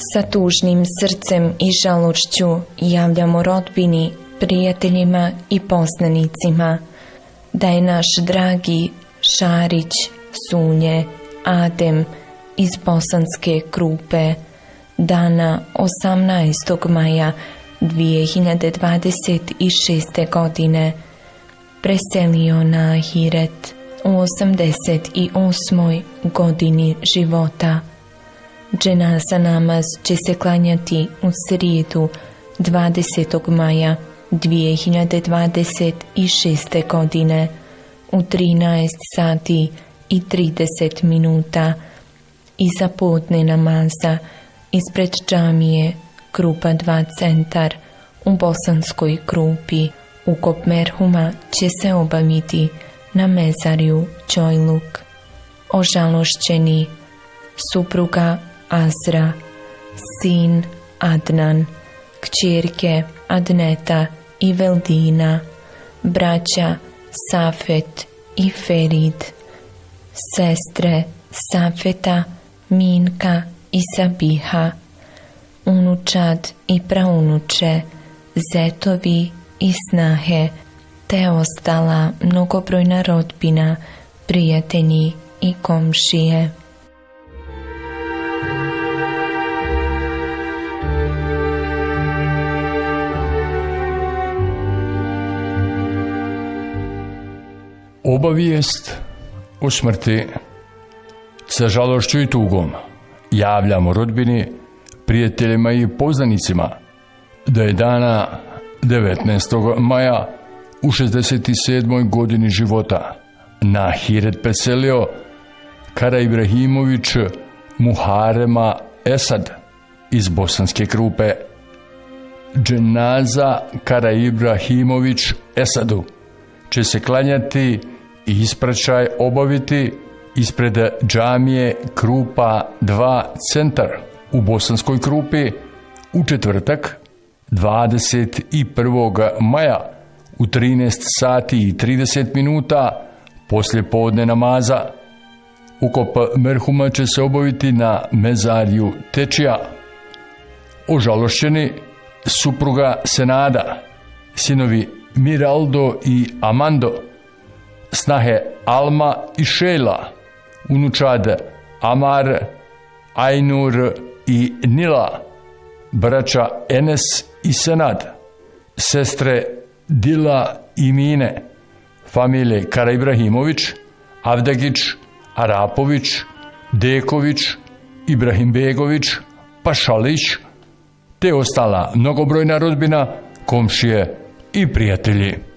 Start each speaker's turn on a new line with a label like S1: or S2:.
S1: Sa tužnim srcem i žalošću javljamo rodbini, prijateljima i poznanicima da je naš dragi Šarić Sunje Adem iz Bosanske Krupe dana 18. maja 2026. godine preselio na ahiret u 88. godini života. Dženaza namaz će se klanjati u srijedu 20. maja 2026. godine u 13 sati i 30 minuta iza podne namaza ispred džamije Krupa 2 centar u Bosanskoj Krupi. Ukop merhuma će se obaviti na mezarju Čojluk. Ožalošćeni supruga Azra, sin Adnan, kćerke Adneta i Veldina, braća Safet i Ferid, sestre Safeta, Minka i Sabiha, unučad i praunuče, zetovi i snahe, te ostala mnogobrojna rodbina, prijatelji i komšije.
S2: Obavijest o smrti. Sa žalošću i tugom javljamo rodbini, prijateljima i poznanicima da je dana 19. maja u 67. godini života na ahiret preselio Karaibrahimović Muharema Esad iz Bosanske Krupe. Dženaza Karaibrahimović Esadu će se klanjati i ispraćaj obaviti ispred džamije Krupa 2 centar u Bosanskoj Krupi u četvrtak 21. maja u 13 sati i 30 minuta poslije podne namaza. Ukop merhuma će se obaviti na mezarju Tečija. Ožalošćeni supruga Senada, sinovi Miraldo i Amando, snahe Alma i Šejla, unučad Amar, Ajnur i Nila, braća Enes i Senad, sestre Dila i Mine, familije Karaibrahimović, Avdagić, Arapović, Deković, Ibrahimbegović, Pašalić, te ostala mnogobrojna rodbina, komšije i prijatelji.